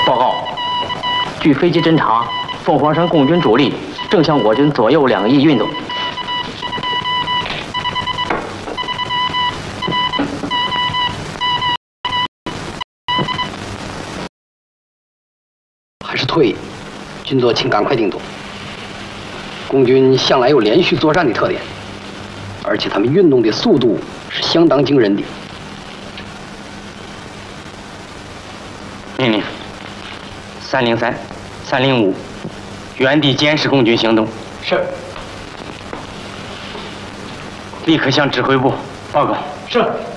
报告，据飞机侦察，凤凰山共军主力正向我军左右两翼运动。 还是退？军座，请赶快定夺。共军向来有连续作战的特点，而且他们运动的速度是相当惊人的。 命令：303、305，原地监视共军行动。 是。 立刻向指挥部报告。 是。